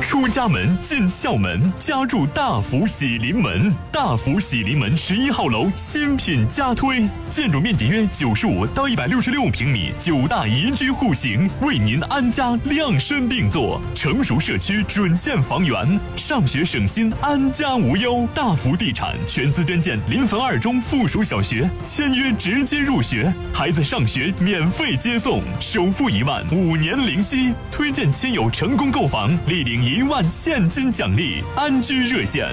出家门进校门，家住大福喜临门。大福喜临门11号楼新品加推，建筑面积约95到166平米，9大宜居户型，为您安家量身定做。成熟社区准现房源，上学省心，安家无忧。大福地产全资捐建临汾2中附属小学，签约直接入学，孩子上学免费接送，首付1万，5年零息。推荐亲友成功购房，立领1万现金奖励。安居热线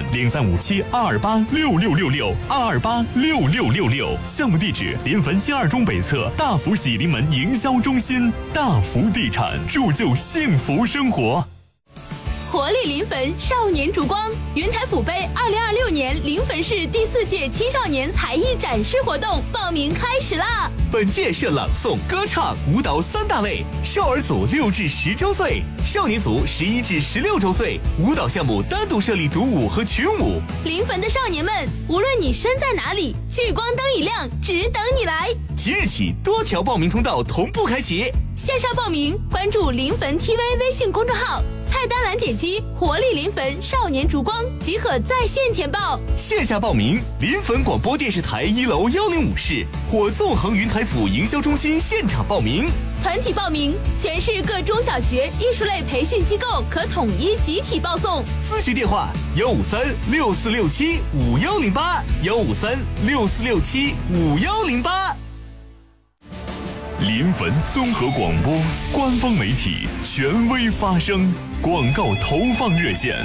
0357-228-6666，228-6666。项目地址：临汾新2中北侧大福喜临门营销中心。大福地产，铸就幸福生活。 活力临汾少年烛光云台府杯2026年临汾市第4届青少年才艺展示活动报名开始啦！ 本届设朗诵、歌唱、舞蹈3大类，少儿组6至10周岁，少年组11至16周岁，舞蹈项目单独设立独舞和群舞。 临汾的少年们，无论你身在哪里，聚光灯一亮，只等你来。 即日起，多条报名通道同步开启， 线上报名关注临汾 TV 微信公众号，菜单栏点击活力临汾少年烛光即可在线填报。 线下报名，临汾广播电视台1楼105室或纵横云台府营销中心现场报名。 团体报名，全市各中小学艺术类培训机构可统一集体报送。 咨询电话：153-6467-5108，153-6467-5108。 临汾综合广播官方媒体，权威发声。广告投放热线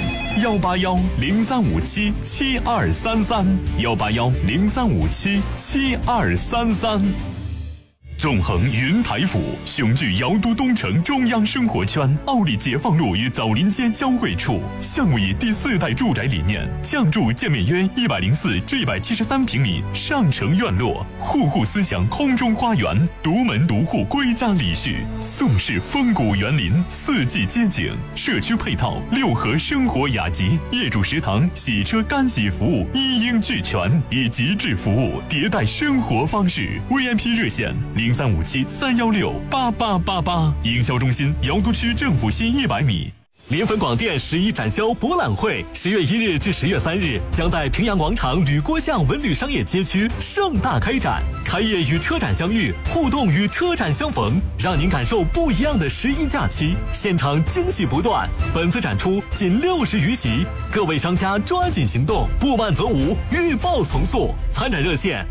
：181-0357-7233，181-0357-7233。纵横云台府，雄踞瑶都东城中央生活圈，奥利解放路与枣林街交汇处。项目以第4代住宅理念，降筑建面约104至173平米上城院落，户户思想空中花园，独门独户归家礼序，宋式风谷园林，4季街景，社区配套6合生活雅集，业主食堂、洗车干洗服务一应俱全，以极致服务迭代生活方式。VIP 热线0357-316-8888，营销中心瑶都区政府西100米。 临汾广电11展销博览会10月1日至10月3日将在平阳广场吕郭巷文旅商业街区盛大开展，开业与车展相遇，互动与车展相逢，让您感受不一样的11假期，现场惊喜不断。本次展出仅60余席，各位商家抓紧行动，不慢则无，预报从速。参展热线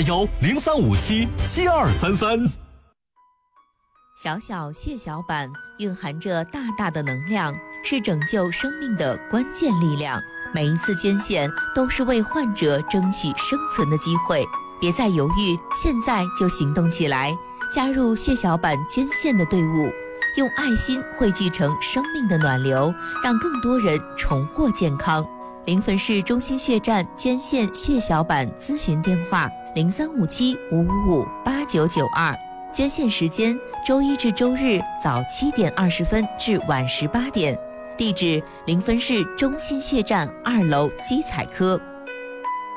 181-0357-7233。 小小血小板蕴含着大大的能量，是拯救生命的关键力量。每一次捐献都是为患者争取生存的机会，别再犹豫，现在就行动起来，加入血小板捐献的队伍，用爱心汇聚成生命的暖流，让更多人重获健康。临汾市中心血站捐献血小板咨询电话：0357-555-8992。捐献时间：周一至周日早7点20分至晚18点。地址：临汾市中心血站2楼基彩科。